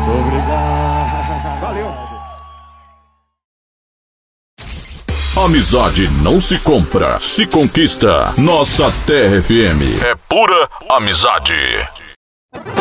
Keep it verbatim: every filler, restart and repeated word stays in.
Obrigado. Valeu. Amizade não se compra, se conquista. Nossa Terra F M é pura amizade.